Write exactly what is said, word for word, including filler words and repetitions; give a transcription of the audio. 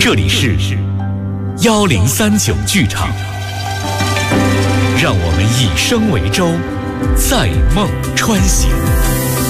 这里是幺零三九剧场，让我们以声为舟，载梦穿行。